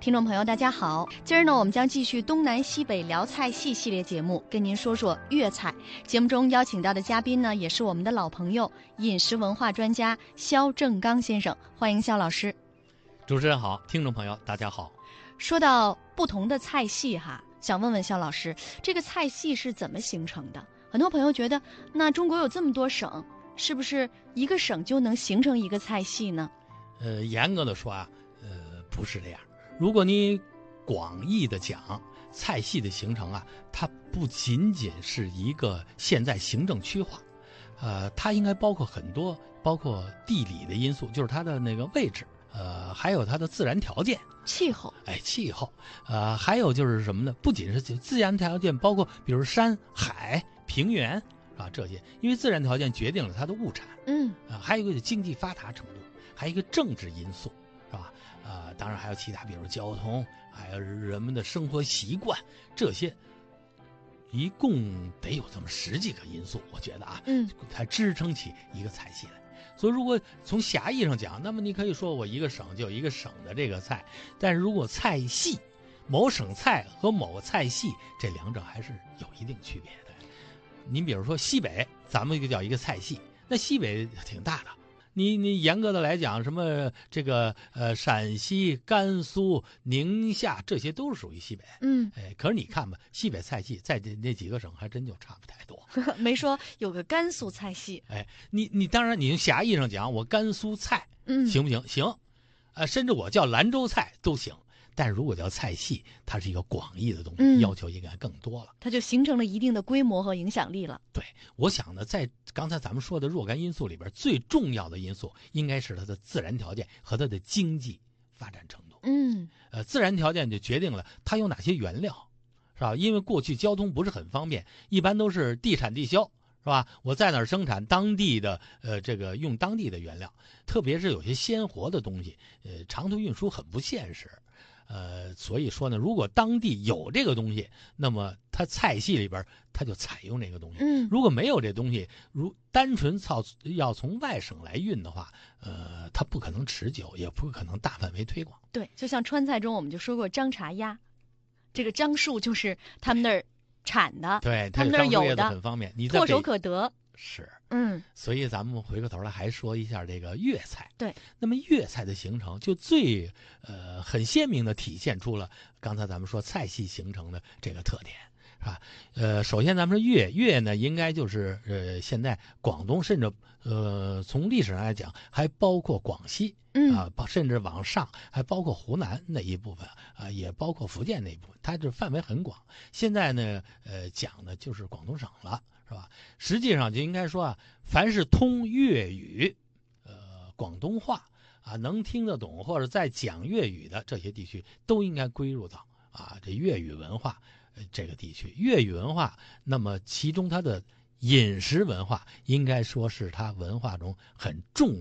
听众朋友大家好，今儿呢我们将继续东南西北聊菜系系列节目，跟您说说粤菜。节目中邀请到的嘉宾呢，也是我们的老朋友，饮食文化专家肖正刚先生，欢迎肖老师。 主持人好，听众朋友大家好。 说到不同的菜系哈，想问问肖老师，这个菜系是怎么形成的？很多朋友觉得，那中国有这么多省，是不是一个省就能形成一个菜系呢？ 严格的说啊，不是这样。如果你广义的讲菜系的形成啊，它不仅仅是一个现在行政区划，它应该包括很多，包括地理的因素，就是它的那个位置，还有它的自然条件， 气候， 气候，还有就是什么呢？不仅是自然条件，包括比如山海平原啊这些，因为自然条件决定了它的物产，还有一个经济发达程度，还有一个政治因素，是吧？当然还有其他，比如交通，还有人们的生活习惯，这些一共得有这么10几个因素，我觉得啊，才支撑起一个菜系来。所以如果从狭义上讲，那么你可以说我一个省就有一个省的这个菜，但是如果菜系，某省菜和某个菜系，这两者还是有一定区别的。您比如说西北，咱们就叫一个菜系，那西北挺大的。你严格的来讲，什么这个陕西、甘肃、宁夏，这些都是属于西北。可是你看吧，西北菜系在那几个省还真就差不太多。 没说有个甘肃菜系。 你当然你从狭义上讲，我甘肃菜，行不行？行，甚至我叫兰州菜都行。但如果叫菜系，它是一个广义的东西，要求应该更多了， 它就形成了一定的规模和影响力了。 对，我想呢，在刚才咱们说的若干因素里边，最重要的因素应该是它的自然条件和它的经济发展程度。自然条件就决定了它有哪些原料，是吧？因为过去交通不是很方便，一般都是地产地销，是吧？我在哪儿生产当地的这个用当地的原料，特别是有些鲜活的东西，长途运输很不现实。所以说呢，如果当地有这个东西，那么它菜系里边它就采用这个东西。如果没有这东西，如单纯要从外省来运的话，它不可能持久，也不可能大范围推广。 对，就像川菜中我们就说过张茶鸭，这个樟树就是他们那儿产的， 对， 他们那儿有的， 很方便，你唾手可得。 是， 所以咱们回过头来还说一下这个粤菜。 对， 那么粤菜的形成就很鲜明的体现出了刚才咱们说菜系形成的这个特点，是吧？首先咱们说粤呢，应该就是现在广东，甚至从历史上来讲，还包括广西甚至往上还包括湖南那一部分也包括福建那一部分，它这范围很广。现在呢，讲的就是广东省了。是吧？实际上就应该说凡是通粤语、广东话能听得懂或者在讲粤语的这些地区，都应该归入到这粤语文化这个地区。粤语文化，那么其中它的饮食文化，应该说是它文化中很重